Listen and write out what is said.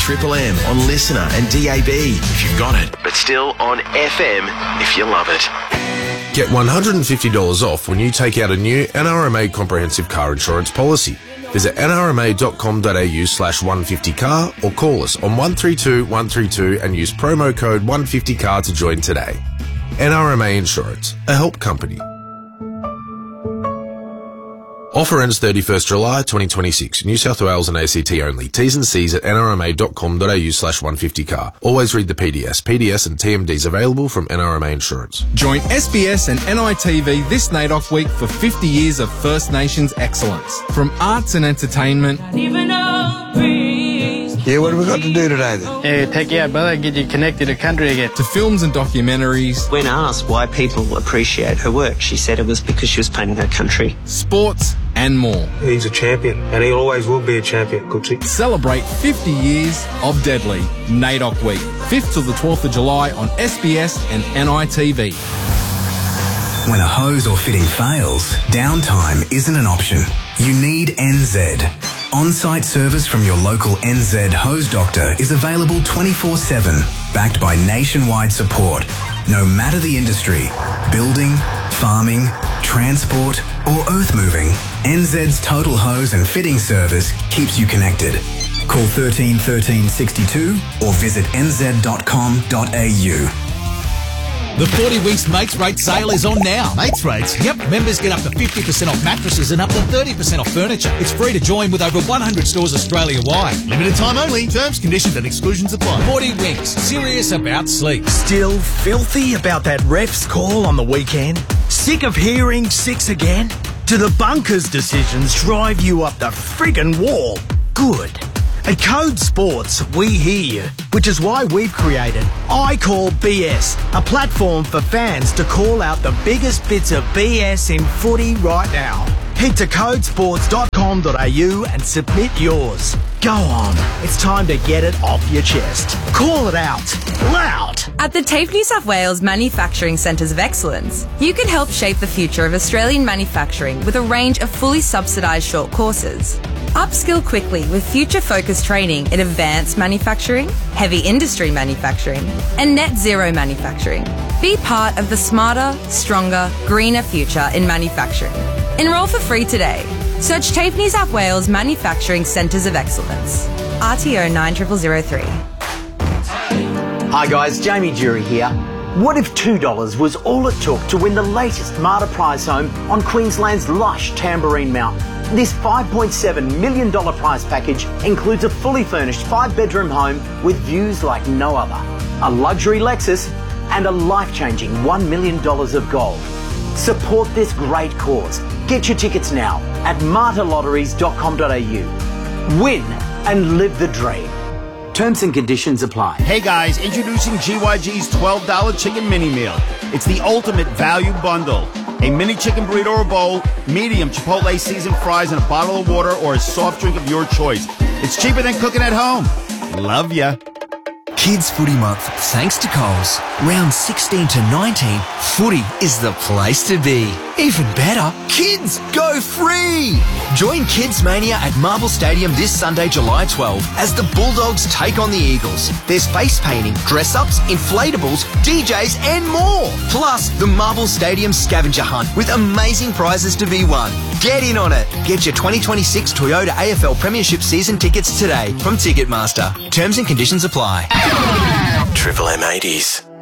Triple M on Listener and DAB if you've got it, but still on FM if you love it. Get $150 off when you take out a new NRMA comprehensive car insurance policy. Visit nrma.com.au/150car or call us on 132 132 and use promo code 150car to join today. NRMA Insurance, a help company. Offer ends 31st July 2026. New South Wales and ACT only. T's and C's at nrma.com.au/150car. Always read the PDS. PDS and TMDs available from NRMA Insurance. Join SBS and NITV this NAIDOC week for 50 years of First Nations excellence. From arts and entertainment. Yeah, what have we got to do today then? Yeah, take you out, brother, get you connected to country again. To films and documentaries. When asked why people appreciate her work, she said it was because she was painting her country. Sports and more. He's a champion, and he always will be a champion, Cooksy. Celebrate 50 years of Deadly. NAIDOC Week, 5th till the 12th of July on SBS and NITV. When a hose or fitting fails, downtime isn't an option. You need NZ. On-site service from your local NZ hose doctor is available 24/7, backed by nationwide support. No matter the industry, building, farming, transport or earth moving, NZ's total hose and fitting service keeps you connected. Call 13 13 62 or visit nz.com.au. The 40 Winks Mates Rate sale is on now. Mates Rates? Yep, members get up to 50% off mattresses and up to 30% off furniture. It's free to join with over 100 stores Australia-wide. Limited time only. Terms, conditions and exclusions apply. 40 Winks, serious about sleep. Still filthy about that ref's call on the weekend? Sick of hearing six again? Do the bunkers decisions drive you up the friggin' wall? Good. At Code Sports, we hear you, which is why we've created I Call BS, a platform for fans to call out the biggest bits of BS in footy right now. Head to codesports.com.au and submit yours. Go on, it's time to get it off your chest. Call it out, loud. At the TAFE New South Wales Manufacturing Centres of Excellence, you can help shape the future of Australian manufacturing with a range of fully subsidised short courses. Upskill quickly with future-focused training in advanced manufacturing, heavy industry manufacturing, and net zero manufacturing. Be part of the smarter, stronger, greener future in manufacturing. Enrol for free today. Search TAFE New South Wales Manufacturing Centres of Excellence. RTO 9003. Hi guys, Jamie Jury here. What if $2 was all it took to win the latest Marta prize home on Queensland's lush Tamborine Mountain? This $5.7 million prize package includes a fully furnished 5-bedroom home with views like no other, a luxury Lexus and a life-changing $1 million of gold. Support this great cause. Get your tickets now at martalotteries.com.au. Win and live the dream. Terms and conditions apply. Hey guys, introducing GYG's $12 chicken mini meal. It's the ultimate value bundle. A mini chicken burrito or bowl, medium Chipotle seasoned fries and a bottle of water or a soft drink of your choice. It's cheaper than cooking at home. Love ya. Kids Footy Month, thanks to Coles. Round 16 to 19, footy is the place to be. Even better, kids go free! Join Kids Mania at Marvel Stadium this Sunday, July 12, as the Bulldogs take on the Eagles. There's face painting, dress-ups, inflatables, DJs and more! Plus, the Marvel Stadium scavenger hunt with amazing prizes to be won. Get in on it! Get your 2026 Toyota AFL Premiership season tickets today from Ticketmaster. Terms and conditions apply. Triple M 80s.